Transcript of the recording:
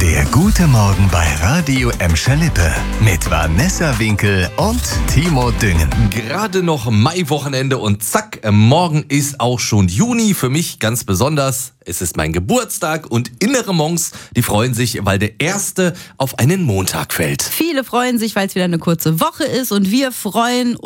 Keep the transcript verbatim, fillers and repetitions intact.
Der gute Morgen bei Radio Emscher Lippe mit Vanessa Winkel und Timo Düngen. Gerade noch Maiwochenende und zack, morgen ist auch schon Juni. Für mich ganz besonders. Es ist mein Geburtstag und innere Monks, die freuen sich, weil der erste auf einen Montag fällt. Viele freuen sich, weil es wieder eine kurze Woche ist und wir freuen